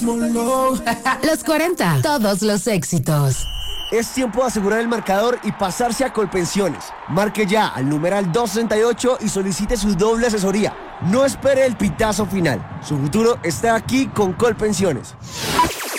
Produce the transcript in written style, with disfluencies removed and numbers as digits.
Los 40, todos los éxitos. Es tiempo de asegurar el marcador y pasarse a Colpensiones. Marque ya al numeral 268 y solicite su doble asesoría. No espere el pitazo final. Su futuro está aquí con Colpensiones.